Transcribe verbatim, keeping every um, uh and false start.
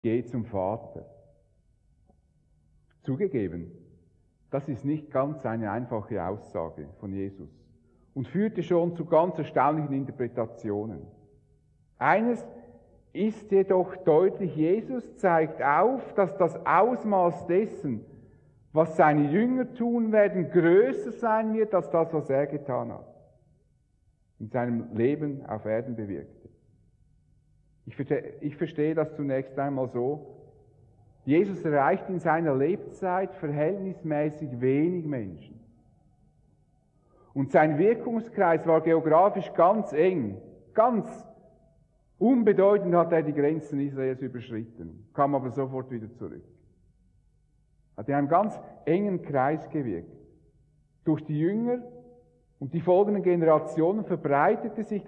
geh zum Vater. Zugegeben, das ist nicht ganz eine einfache Aussage von Jesus und führte schon zu ganz erstaunlichen Interpretationen. Eines ist jedoch deutlich, Jesus zeigt auf, dass das Ausmaß dessen, was seine Jünger tun werden, größer sein wird als das, was er getan hat, in seinem Leben auf Erden bewirkte. Ich verstehe, ich verstehe das zunächst einmal so: Jesus erreicht in seiner Lebzeit verhältnismäßig wenig Menschen. Und sein Wirkungskreis war geografisch ganz eng, ganz unbedeutend hat er die Grenzen Israels überschritten, kam aber sofort wieder zurück. Hat in einem ganz engen Kreis gewirkt. Durch die Jünger und die folgenden Generationen verbreitete sich